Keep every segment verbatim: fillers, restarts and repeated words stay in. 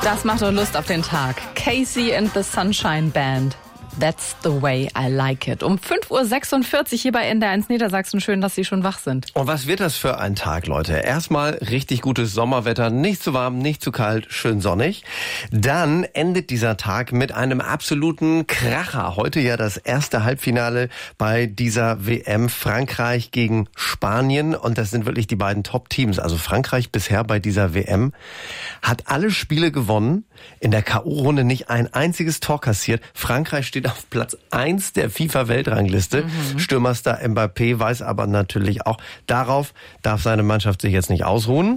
Das macht doch Lust auf den Tag. Casey and the Sunshine Band. That's the way I like it. Um fünf Uhr sechsundvierzig hier bei N D R eins Niedersachsen. Schön, dass Sie schon wach sind. Und was wird das für ein Tag, Leute? Erstmal richtig gutes Sommerwetter. Nicht zu warm, nicht zu kalt, schön sonnig. Dann endet dieser Tag mit einem absoluten Kracher. Heute ja das erste Halbfinale bei dieser W M. Frankreich gegen Spanien. Und das sind wirklich die beiden Top-Teams. Also Frankreich bisher bei dieser W M hat alle Spiele gewonnen. In der K O-Runde nicht ein einziges Tor kassiert. Frankreich steht auf Platz eins der FIFA-Weltrangliste. Mhm. Stürmerstar Mbappé weiß aber natürlich auch, darauf darf seine Mannschaft sich jetzt nicht ausruhen.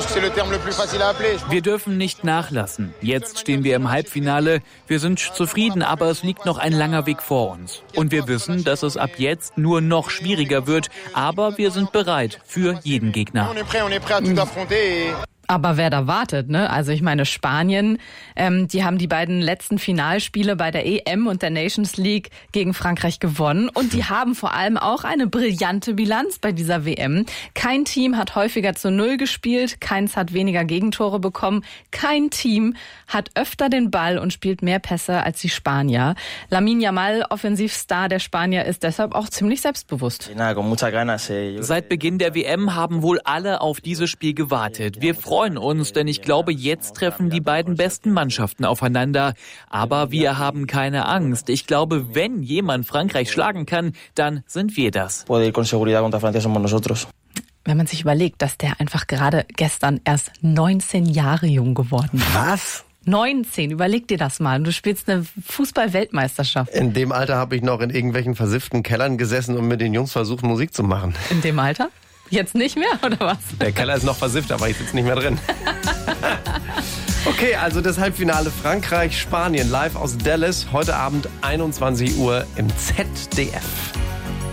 Wir dürfen nicht nachlassen. Jetzt stehen wir im Halbfinale. Wir sind zufrieden, aber es liegt noch ein langer Weg vor uns. Und wir wissen, dass es ab jetzt nur noch schwieriger wird. Aber wir sind bereit für jeden Gegner. Mhm. Aber wer da wartet, ne? Also ich meine, Spanien, ähm, die haben die beiden letzten Finalspiele bei der E M und der Nations League gegen Frankreich gewonnen. Und die haben vor allem auch eine brillante Bilanz bei dieser W M. Kein Team hat häufiger zu Null gespielt, keins hat weniger Gegentore bekommen, kein Team hat öfter den Ball und spielt mehr Pässe als die Spanier. Lamine Yamal, Offensivstar der Spanier, ist deshalb auch ziemlich selbstbewusst. Seit Beginn der W M haben wohl alle auf dieses Spiel gewartet. Wir freuen uns, denn ich glaube, jetzt treffen die beiden besten Mannschaften aufeinander. Aber wir haben keine Angst. Ich glaube, wenn jemand Frankreich schlagen kann, dann sind wir das. Wenn man sich überlegt, dass der einfach gerade gestern erst neunzehn Jahre jung geworden ist. Was? neunzehn, überleg dir das mal. Du spielst eine Fußball-Weltmeisterschaft. In dem Alter habe ich noch in irgendwelchen versifften Kellern gesessen und mit den Jungs versucht, Musik zu machen. In dem Alter? Jetzt nicht mehr, oder was? Der Keller ist noch versifft, aber ich sitze nicht mehr drin. Okay, also das Halbfinale Frankreich-Spanien live aus Dallas. Heute Abend einundzwanzig Uhr im Z D F.